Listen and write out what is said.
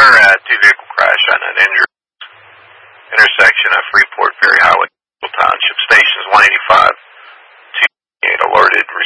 Two-vehicle crash on an injured intersection of Freeport Ferry Highway, Township. Stations 185, 288 alerted,